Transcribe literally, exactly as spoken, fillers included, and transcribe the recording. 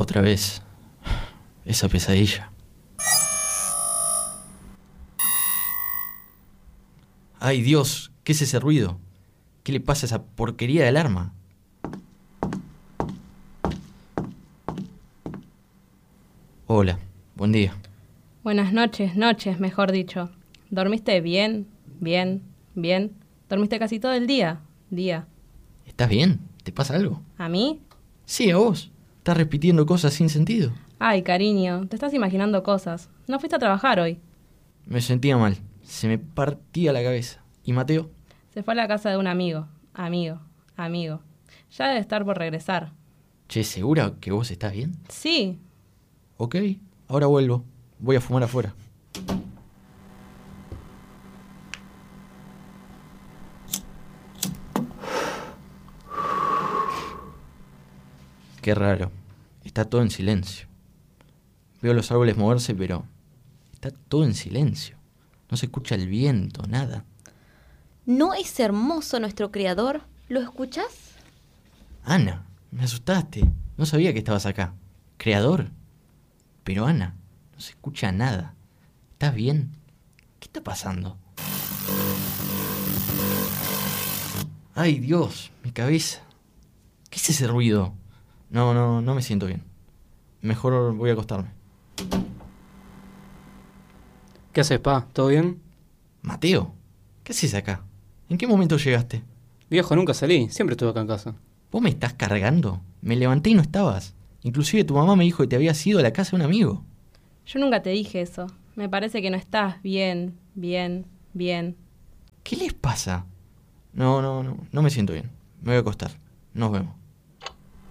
Otra vez. Esa pesadilla. ¡Ay, Dios! ¿Qué es ese ruido? ¿Qué le pasa a esa porquería de alarma? Hola, buen día. Buenas noches, noches, mejor dicho. ¿Dormiste bien? Bien, bien. ¿Dormiste casi todo el día? Día. ¿Estás bien? ¿Te pasa algo? ¿A mí? Sí, a vos. Estás repitiendo cosas sin sentido. Ay, cariño, te estás imaginando cosas. No fuiste a trabajar hoy. Me sentía mal. Se me partía la cabeza. ¿Y Mateo? Se fue a la casa de un amigo. Amigo, amigo. Ya debe estar por regresar. Che, ¿segura que vos estás bien? Sí. Ok, ahora vuelvo. Voy a fumar afuera. Qué raro. Está todo en silencio. Veo los árboles moverse, pero está todo en silencio. No se escucha el viento, nada. ¿No es hermoso nuestro creador? ¿Lo escuchas? Ana, me asustaste. No sabía que estabas acá. ¿Creador? Pero Ana, no se escucha nada. ¿Estás bien? ¿Qué está pasando? ¡Ay, Dios! Mi cabeza. ¿Qué es ese ruido? No, no, no me siento bien. Mejor voy a acostarme. ¿Qué haces, pa? ¿Todo bien? Mateo, ¿qué haces acá? ¿En qué momento llegaste? Viejo, nunca salí. Siempre estuve acá en casa. ¿Vos me estás cargando? Me levanté y no estabas. Inclusive tu mamá me dijo que te habías ido a la casa de un amigo. Yo nunca te dije eso. Me parece que no estás bien, bien, bien. ¿Qué les pasa? No, no, no, no me siento bien. Me voy a acostar. Nos vemos.